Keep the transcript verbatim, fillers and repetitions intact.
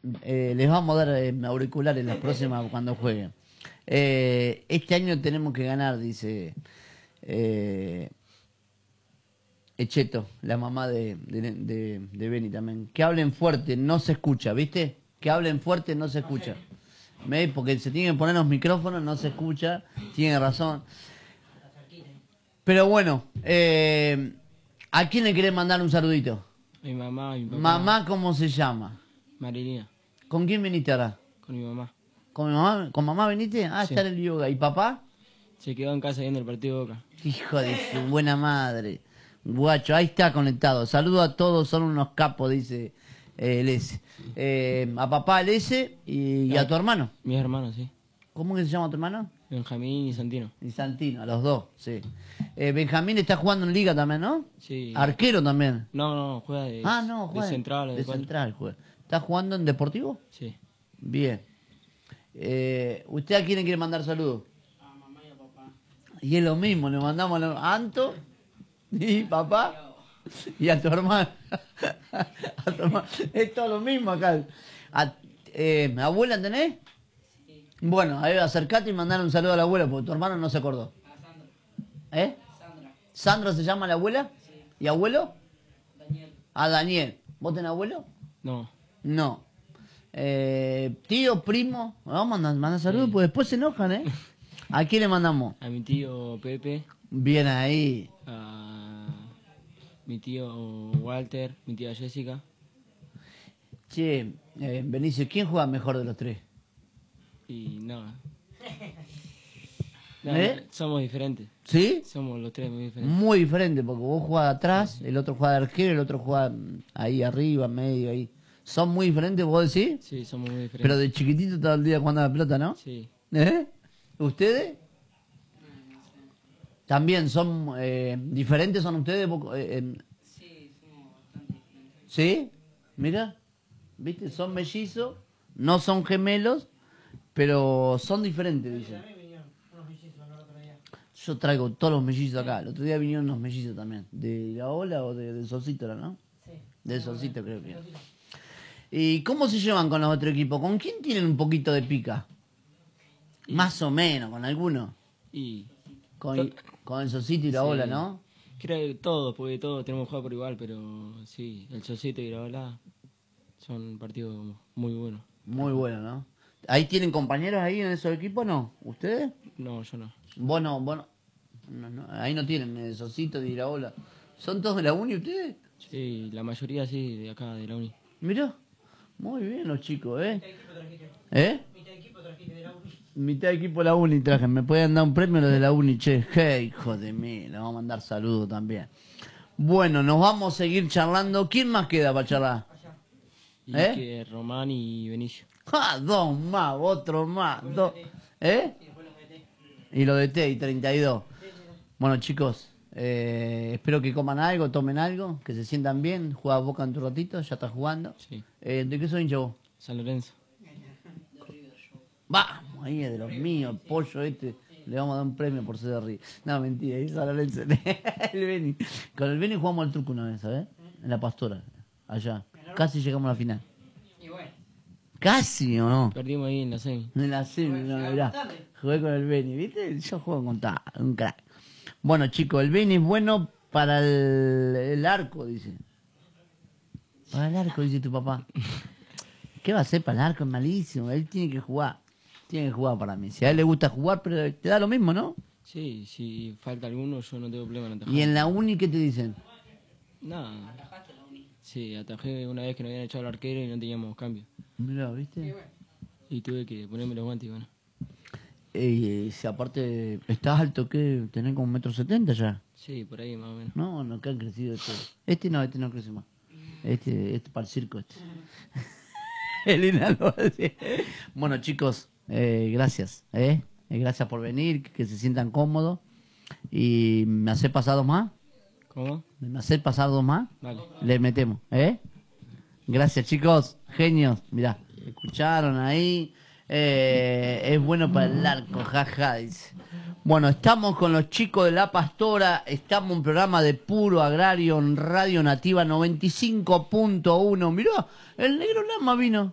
eh, les vamos a dar eh, auriculares las próximas cuando jueguen. Eh, este año tenemos que ganar, dice eh, Echeto, la mamá de, de, de, de Beni también. Que hablen fuerte, no se escucha, ¿viste? Que hablen fuerte, no se escucha. ¿Ves? Porque se tienen que poner los micrófonos, no se escucha. Tiene razón. Pero bueno, eh, ¿a quién le querés mandar un saludito? Mi mamá, mi papá. Mamá, ¿cómo se llama? Marilina. ¿Con quién viniste ahora? Con mi mamá. ¿Con mi mamá? ¿Con mamá viniste? Ah, Sí. está en el yoga. ¿Y papá? Se quedó en casa viendo el partido de Boca. Hijo de su buena madre. Guacho, ahí está conectado. Saludo a todos, son unos capos, dice eh, el S. Eh, a papá, el S, y, y a tu hermano. Mis hermanos, sí. ¿Cómo que se llama tu hermano? Benjamín y Santino. Y Santino, a los dos, sí. Eh, Benjamín está jugando en Liga también, ¿no? Sí. Arquero también. No, no, juega de, Ah, no, juega de central. o de De cuatro. central juega. ¿Está jugando en Deportivo? Sí. Bien. Eh, ¿Usted a quién le quiere mandar saludos? A mamá y a papá. Y es lo mismo, le mandamos a Anto y papá y a tu hermano. A tu hermano. Es todo lo mismo acá. A, eh, ¿Abuela tenés? Sí. Bueno, ahí acercate y mandar un saludo a la abuela, porque tu hermano no se acordó. A Sandra. ¿Eh? Sandra. ¿Sandra se llama la abuela? Sí. ¿Y abuelo? Daniel. A Daniel. ¿Vos tenés abuelo? No. No. Eh, tío, primo. Vamos a mandar, mandar saludos, Sí. porque después se enojan, ¿eh? ¿A quién le mandamos? A mi tío Pepe. Bien ahí. A mi tío Walter. Mi tía Jessica. Che, eh, Benicio, ¿quién juega mejor de los tres? Y no. No, ¿Eh? Somos diferentes. ¿Sí? Somos los tres muy diferentes. Muy diferente, porque vos jugás atrás, el otro juega de arquero, el otro juega mm, ahí arriba, medio, ahí. ¿Son muy diferentes, vos decís? Sí, somos muy diferentes. Pero de chiquitito todo el día jugando a la pelota, ¿no? Sí. ¿Eh? ¿Ustedes? ¿También son eh, diferentes, son ustedes? Vos, eh, en- Sí, somos bastante diferentes. ¿Sí? Mira, ¿viste? Son mellizos, no son gemelos, pero son diferentes, dice. También vinieron unos mellizos el otro día. Yo traigo todos los mellizos acá. El otro día vinieron unos mellizos también. ¿De la ola o de, de Solcito, no? Sí. De Solcito creo que. ¿Y cómo se llevan con los otros equipos? ¿Con quién tienen un poquito de pica? Más o menos, con alguno. Y Con, con el Solcito y la Sí. ola, ¿no? creo que todos, porque todos tenemos que jugar por igual, pero sí, el Solcito y la Ola son partidos muy buenos. Muy bueno, ¿no? ¿Ahí tienen compañeros ahí en esos equipos, no? ¿Ustedes? No, yo no. Vos no, vos no. No, no, ahí no tienen el Solcito y la ola. ¿Son todos de la uni ustedes? Sí, la mayoría sí, de acá, de la uni. Mirá. Muy bien los chicos, ¿eh? ¿Qué equipo trajiste? ¿Eh? ¿Qué equipo trajiste de la uni? Mitad de equipo de la uni traje. ¿Me pueden dar un premio los de la uni, che? Hey, hijo de mí. Le vamos a mandar saludos también. Bueno, nos vamos a seguir charlando. ¿Quién más queda para charlar? Allá. Y ¿Eh? que Román y Benicio. ¡Ja! Dos más, otro más. Dos. ¿Eh? Y después los meté. Y lo de T y treinta y dos. Bueno, chicos, eh, espero que coman algo, tomen algo, que se sientan bien. Juega Boca en tu ratito, ya está jugando. Sí. Eh, ¿De qué soy hincha vos? San Lorenzo. Vamos, ahí es de los míos, el pollo este. Le vamos a dar un premio por ser de Río. No, mentira, ahí San Lorenzo. El Beni. Con el Beni jugamos al truco una vez, ¿sabes? En la Pastora, allá. Casi llegamos a la final. Y bueno. Casi, ¿o no? Perdimos ahí en la semi. En la semi, no, mirá. Jugué con el Beni, ¿viste? Yo juego con ta, un crack. Bueno, chicos, el Beni es bueno para el, el arco, dice. Para el arco, dice tu papá. ¿Qué va a hacer para el arco? Es malísimo. Él tiene que jugar. Tiene que jugar para mí. Si a él le gusta jugar, pero te da lo mismo, ¿no? Sí, si falta alguno, yo no tengo problema en atajar. Y en la uni, ¿qué te dicen? Nada. Atajaste la uni. Sí, atajé una vez que nos habían echado al arquero y no teníamos cambio. Mirá, Y ¿viste? bueno. Y tuve que ponerme los guantes y bueno. Eh, si aparte, ¿estás alto que tenés como un metro setenta ya? Sí, por ahí más o menos. No, no, que han crecido este. Este no, este no crece más. Este, este para el circo, este. Elena lo va a decir. Bueno, chicos, eh, gracias, ¿eh? Eh, Gracias por venir, que, que se sientan cómodos. Y me hace pasar dos más. ¿Cómo? Me hace pasar dos más. Vale. Le metemos, ¿eh? Gracias, chicos, genios. Mirá, escucharon ahí. Eh, es bueno para el arco, jaja, dice. Bueno, estamos con los chicos de La Pastora. Estamos en un programa de puro agrario en Radio Nativa noventa y cinco punto uno. Mirá, el negro Lama vino.